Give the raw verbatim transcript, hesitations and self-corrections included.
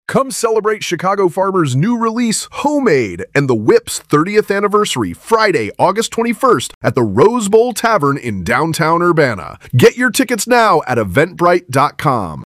Come celebrate Chicago Farmer's new release, Homemade, and the Whip's thirtieth anniversary, Friday, August twenty-first, at the Rose Bowl Tavern in downtown Urbana. Get your tickets now at eventbrite dot com.